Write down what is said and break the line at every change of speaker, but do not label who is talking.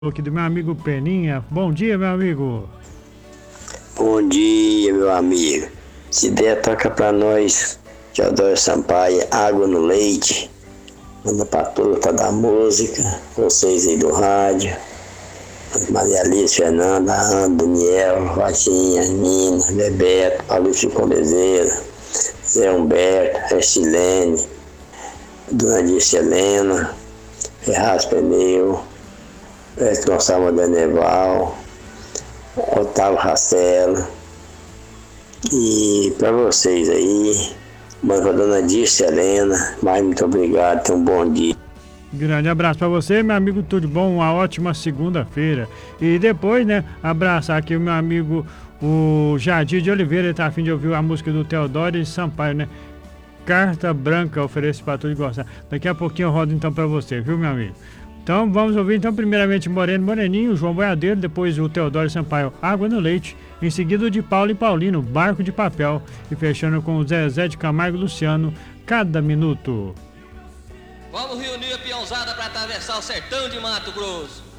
Aqui do meu amigo Peninha. Bom dia, meu amigo.
Bom dia, meu amigo. Se der, toca pra nós, Teodoro Sampaio, Água no Leite. Manda pra turma da música, vocês aí do rádio. Maria Alice, Fernanda, Ana, Daniel, Vatinha, Nina, Bebeto, Paulista Comezeira, Zé Humberto, Estilene, Dona Dirce Helena, Ferraz Pneu, Gonçalves Beneval, Otávio Rastelo. E para vocês aí, mãe da Dona Dirce Helena, mais muito obrigado, tenham um bom dia.
Grande abraço para você, meu amigo, tudo bom? Uma ótima segunda-feira. E depois, né, abraçar aqui o meu amigo, o Jadir de Oliveira, ele tá a fim de ouvir a música do Teodoro Sampaio, né? Carta Branca, ofereço para todos gostar. Daqui a pouquinho eu rodo então para você, viu, meu amigo? Então vamos ouvir então primeiramente Moreninho, João Boiadeiro, depois o Teodoro Sampaio, Água no Leite, em seguida o de Paulo e Paulino, Barco de Papel, e fechando com o Zezé de Camargo e Luciano, Cada Minuto.
Vamos reunir a peãozada para atravessar o sertão de Mato Grosso.